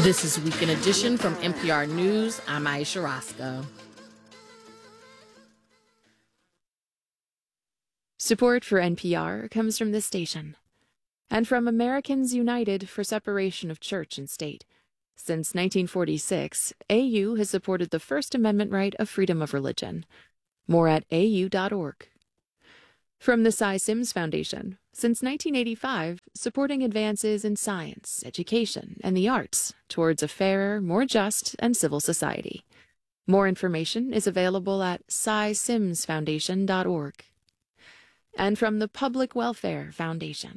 This is Weekend Edition from NPR News. I'm Aisha Roscoe. Support for NPR comes from this station and from Americans United for Separation of Church and State. Since 1946, AU has supported the First Amendment right of freedom of religion. More at au.org. From the Cy Sims Foundation, since 1985, supporting advances in science, education, and the arts towards a fairer, more just, and civil society. More information is available at cysimsfoundation.org. And from the Public Welfare Foundation.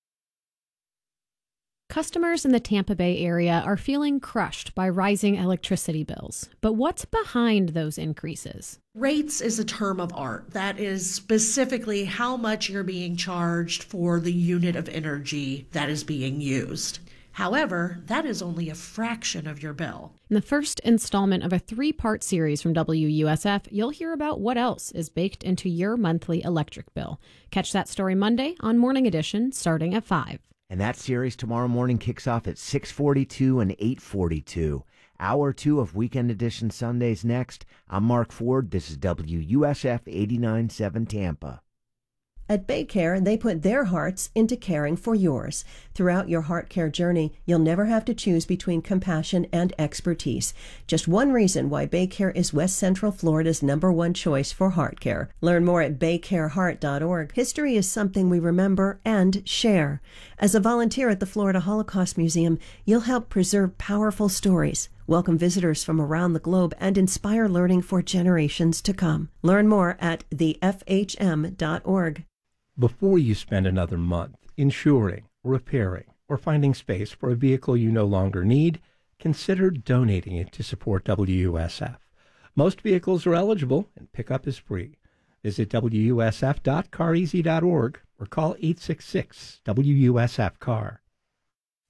Customers in the Tampa Bay area are feeling crushed by rising electricity bills. But what's behind those increases? Rates is a term of art. That is specifically how much you're being charged for the unit of energy that is being used. However, that is only a fraction of your bill. In the first installment of a 3-part series from WUSF, you'll hear about what else is baked into your monthly electric bill. Catch that story Monday on Morning Edition, starting at 5. And that series tomorrow morning kicks off at 6:42 and 8:42. Hour 2 of Weekend Edition Sundays next. I'm Mark Ford. This is WUSF 89.7 Tampa. At BayCare, they put their hearts into caring for yours. Throughout your heart care journey, you'll never have to choose between compassion and expertise. Just one reason why BayCare is West Central Florida's #1 choice for heart care. Learn more at baycareheart.org. History is something we remember and share. As a volunteer at the Florida Holocaust Museum, you'll help preserve powerful stories, welcome visitors from around the globe, and inspire learning for generations to come. Learn more at thefhm.org. Before you spend another month insuring, repairing, or finding space for a vehicle you no longer need, consider donating it to support WUSF. Most vehicles are eligible and pickup is free. Visit wusf.careasy.org or call 866-WUSF-CAR.